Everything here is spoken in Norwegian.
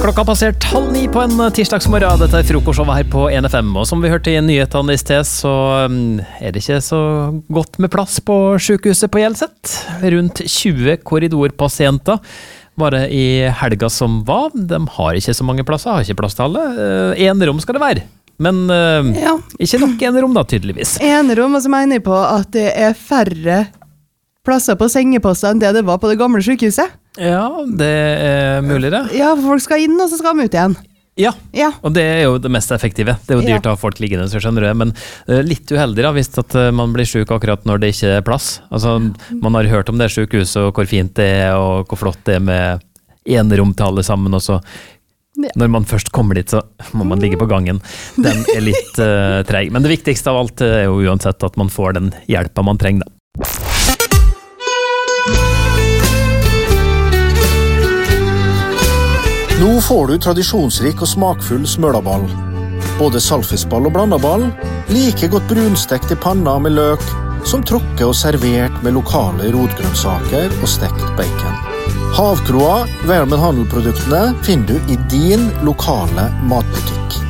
Klokka har passert 8:30 på en tirsdagsmorgen. Dette frokostshowet her på NFM. Og som vi hørte i nyhetene I sted, så det ikke så godt med plass på sykehuset på Hjelset. Rundt 20 korridorpasienter var det I helga som var. De har ikke så mange plasser, har ikke plass til alle. Enerom skal det være. Men ikke nok enerom da, tydeligvis. Enerom, og så mener jeg på at det færre plasser på sengeposter enn det var på det gamle sykehuset. Ja, det mulig det. Ja, for folk skal inn, og så skal de ut igjen. Ja, og det jo det mest effektive. Det jo dyrt å ha folk liggende, så skjønner du. Men litt uheldig da, hvis at man blir syk akkurat når det ikke plass. Altså, man har hørt om det sykehuset, og hvor fint det og hvor flott det med enerom til alle sammen, og så når man først kommer dit, så må man ligge på gangen. Den litt treg. Men det viktigste av alt jo uansett at man får den hjelpa man trenger da. Nå får du tradisjonsrik og smakfull smølaball. Både salfisball og blandaball, like godt brunstekt I panna med løk, som tråkket og servert med lokale rotgrønnsaker og stekt bacon. Havkroa, Vermen Handelproduktene, finner du I din lokale matbutikk.